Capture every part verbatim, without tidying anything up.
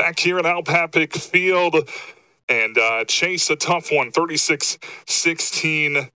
back here at Al Papik Field. And uh, Chase, a tough one, thirty-six sixteen.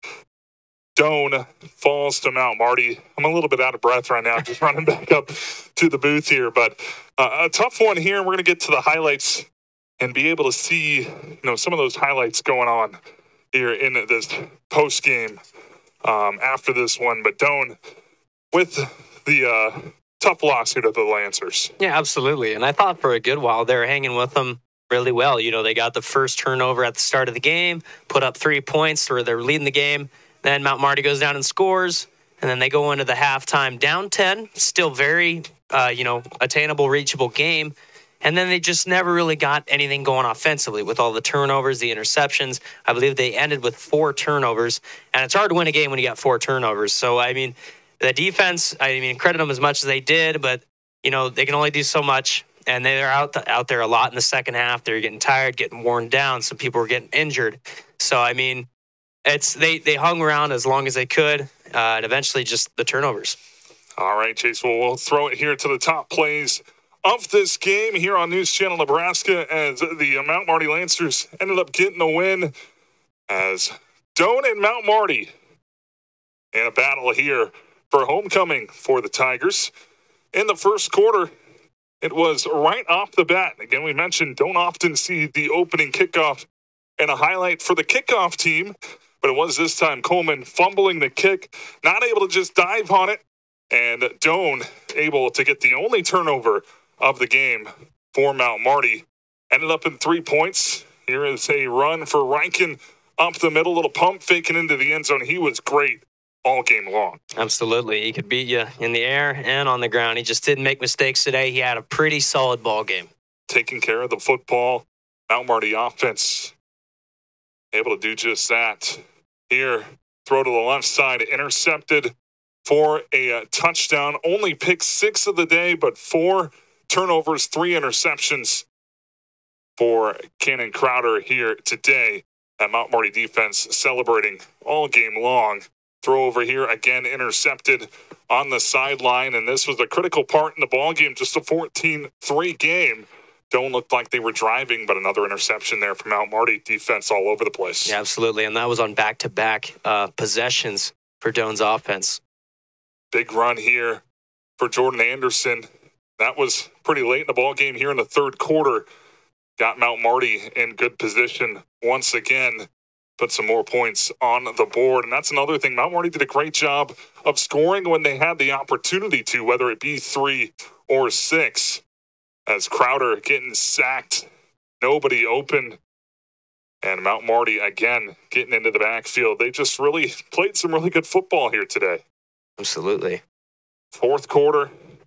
Doane falls to Mount Marty. I'm a little bit out of breath right now, just running back up to the booth here. But uh, a tough one here. We're going to get to the highlights and be able to see, you know, some of those highlights going on here in this post game um, after this one. But Doane with the uh, tough loss here to the Lancers. Yeah, absolutely. And I thought for a good while they were hanging with them really well. You know, they got the first turnover at the start of the game, put up three points where they're leading the game. Then Mount Marty goes down and scores, and then they go into the halftime down ten. Still very, uh, you know, attainable, reachable game. And then they just never really got anything going offensively with all the turnovers, the interceptions. I believe they ended with four turnovers, and it's hard to win a game when you got four turnovers. So, I mean, the defense, I mean, credit them as much as they did, but, you know, they can only do so much. And they're out th- out there a lot in the second half. They're getting tired, getting worn down. Some people were getting injured. So, I mean, it's they, they hung around as long as they could, uh, and eventually just the turnovers. All right, Chase, well, we'll throw it here to the top plays of this game here on News Channel Nebraska as the Mount Marty Lancers ended up getting the win as Doane and Mount Marty in a battle here for homecoming for the Tigers. In the first quarter, it was right off the bat. Again, we mentioned don't often see the opening kickoff and a highlight for the kickoff team, but it was this time Coleman fumbling the kick, not able to just dive on it, and Doane able to get the only turnover of the game for Mount Marty. Ended up in three points. Here is a run for Rankin up the middle, little pump faking into the end zone. He was great all game long. Absolutely. He could beat you in the air and on the ground. He just didn't make mistakes today. He had a pretty solid ball game. Taking care of the football. Mount Marty offense able to do just that. Here, throw to the left side, intercepted for a uh, touchdown. Only picked six of the day, but four turnovers, three interceptions for Cannon Crowder here today. That Mount Marty defense celebrating all game long. Throw over here, again intercepted on the sideline, and this was a critical part in the ball game, just a fourteen three game. Doane looked like they were driving, but another interception there from Mount Marty defense all over the place. Yeah, absolutely, and that was on back-to-back uh, possessions for Doane's offense. Big run here for Jordan Anderson. That was pretty late in the ball game here in the third quarter. Got Mount Marty in good position once again. Put some more points on the board. And that's another thing. Mount Marty did a great job of scoring when they had the opportunity to, whether it be three or six. As Crowder getting sacked, nobody open. And Mount Marty, again, getting into the backfield. They just really played some really good football here today. Absolutely. Fourth quarter,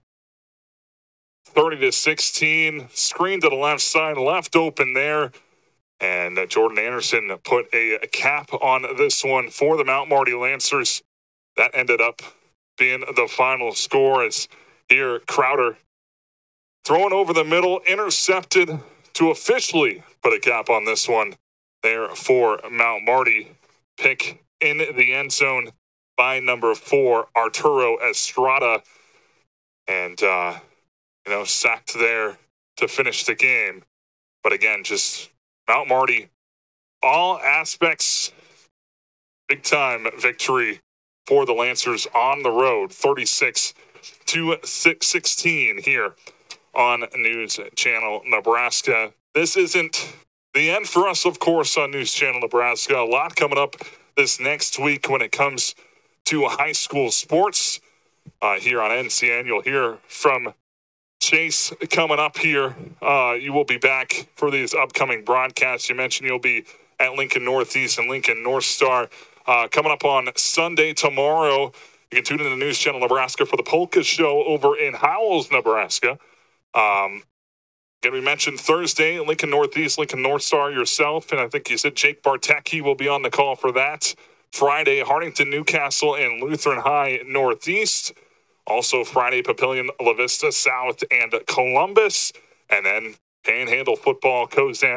thirty to sixteen. Screen to the left side, left open there. And uh, Jordan Anderson put a, a cap on this one for the Mount Marty Lancers. That ended up being the final score as here Crowder throwing over the middle, intercepted to officially put a cap on this one there for Mount Marty. Pick in the end zone by number four, Arturo Estrada. And, uh, you know, sacked there to finish the game. But again, just Mount Marty, all aspects, big time victory for the Lancers on the road, thirty-six to sixteen here on News Channel Nebraska. This isn't the end for us, of course, on News Channel Nebraska. A lot coming up this next week when it comes to high school sports uh, here on N C N. You'll hear from Chase coming up here. Uh, you will be back for these upcoming broadcasts. You mentioned you'll be at Lincoln Northeast and Lincoln North Star. Uh, coming up on Sunday tomorrow, you can tune in to News Channel Nebraska for the Polka Show over in Howells, Nebraska. Um, again, we mentioned Thursday, Lincoln Northeast, Lincoln North Star yourself, and I think you said Jake Bartecki will be on the call for that. Friday, Hartington, Newcastle, and Lutheran High Northeast. Also Friday, Papillion, La Vista South, and Columbus. And then Panhandle football goes down.